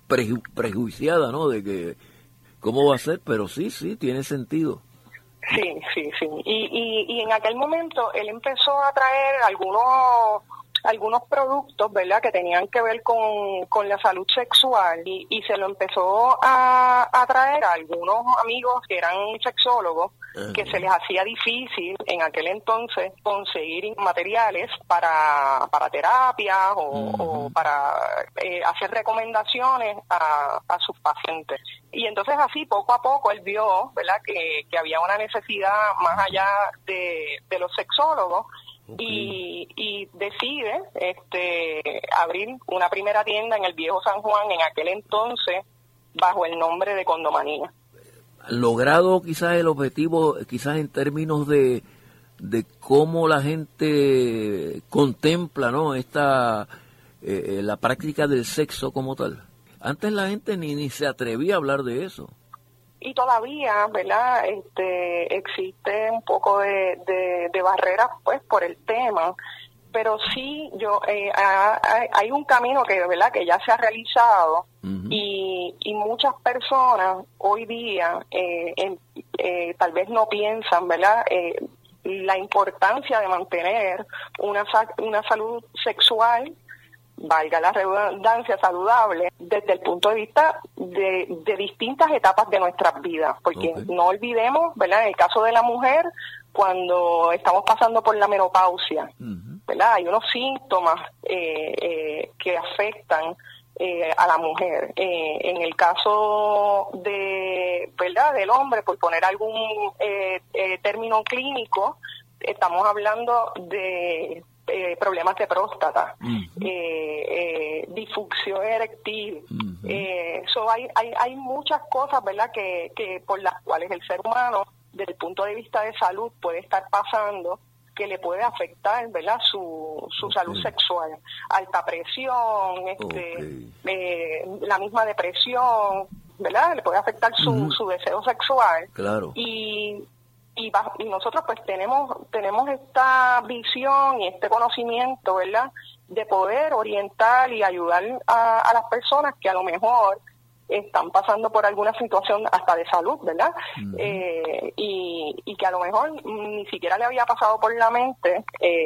prejuiciada, ¿no? De que cómo va a ser, pero sí, tiene sentido. Sí. Y en aquel momento él empezó a traer algunos productos, ¿verdad?, que tenían que ver con la salud sexual y se lo empezó a traer a algunos amigos que eran sexólogos, que se les hacía difícil en aquel entonces conseguir materiales para terapias o para hacer recomendaciones a sus pacientes. Y entonces así poco a poco él vio, ¿verdad?, que había una necesidad más allá de los sexólogos. Okay. Y decide abrir una primera tienda en el Viejo San Juan, en aquel entonces bajo el nombre de Condomanía. Logrado quizás el objetivo, quizás en términos de cómo la gente contempla, ¿no?, la práctica del sexo como tal. Antes la gente ni se atrevía a hablar de eso. Y todavía, ¿verdad?, existe un poco de barreras, pues, por el tema, pero sí, hay un camino ¿verdad?, que ya se ha realizado. Uh-huh. y muchas personas hoy día tal vez no piensan, ¿verdad?, la importancia de mantener una salud sexual, valga la redundancia, saludable, desde el punto de vista de distintas etapas de nuestras vidas, porque okay. No olvidemos, ¿verdad?, en el caso de la mujer, cuando estamos pasando por la menopausia, uh-huh. ¿verdad?, hay unos síntomas que afectan a la mujer. En el caso ¿verdad?, del hombre, por poner algún término clínico, estamos hablando de problemas de próstata, uh-huh. Disfunción eréctil. Uh-huh. Hay muchas cosas, ¿verdad?, que por las cuales el ser humano, desde el punto de vista de salud, puede estar pasando, que le puede afectar, ¿verdad?, su okay. salud sexual. Alta presión, okay. La misma depresión, ¿verdad?, le puede afectar uh-huh. su deseo sexual. Claro. Y nosotros pues tenemos esta visión y este conocimiento, ¿verdad?, de poder orientar y ayudar a las personas que a lo mejor están pasando por alguna situación hasta de salud, ¿verdad? Uh-huh. Y que a lo mejor ni siquiera le había pasado por la mente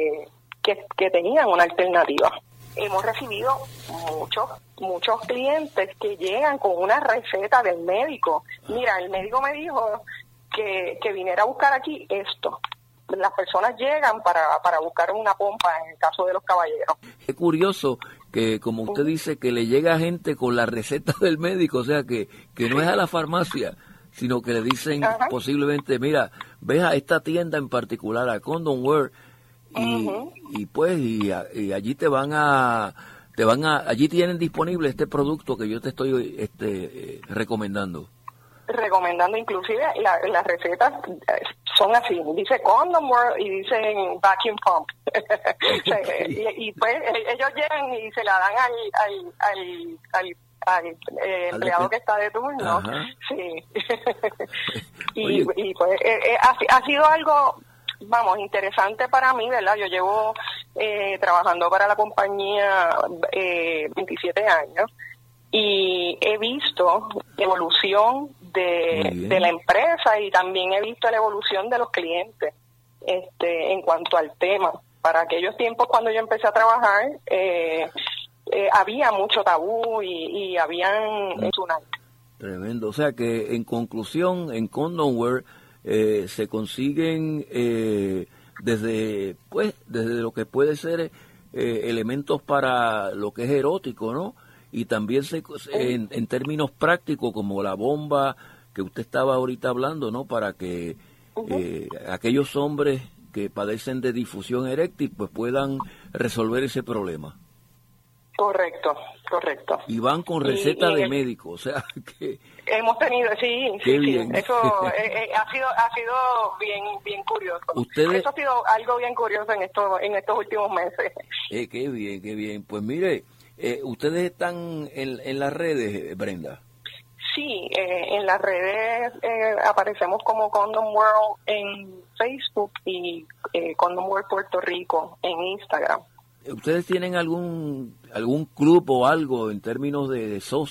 que tenían una alternativa. Hemos recibido muchos clientes que llegan con una receta del médico. Mira, el médico me dijo que viniera a buscar aquí esto. Las personas llegan para buscar una pompa en el caso de los caballeros. Es curioso que, como usted dice, que le llega gente con la receta del médico, o sea, que no es a la farmacia, sino que le dicen uh-huh. posiblemente, mira, ves a esta tienda en particular, a Condom World, uh-huh. y allí allí tienen disponible este producto que yo te estoy recomendando. Inclusive las recetas son así, dice Condom World y dicen Vacuum Pump. Okay. y pues ellos llegan y se la dan al empleado que está de turno. Ajá. Sí. y pues ha sido algo, vamos, interesante para mí, ¿verdad? Yo llevo trabajando para la compañía 27 años y he visto evolución de la empresa y también he visto la evolución de los clientes en cuanto al tema. Para aquellos tiempos cuando yo empecé a trabajar había mucho tabú y habían tsunami. Tremendo, o sea que en conclusión en Condom World se consiguen desde lo que puede ser elementos para lo que es erótico, ¿no? Y también en términos prácticos como la bomba que usted estaba ahorita hablando, ¿no? Para que aquellos hombres que padecen de disfunción eréctil pues puedan resolver ese problema. Correcto. Y van con receta de médico, o sea que hemos tenido, sí, bien. Eso ha sido bien curioso. Eso ha sido algo bien curioso en estos últimos meses. Qué bien. Pues mire, ¿ustedes están en las redes, Brenda? Sí, en las redes aparecemos como Condom World en Facebook y Condom World Puerto Rico en Instagram. ¿Ustedes tienen algún club o algo en términos de socios?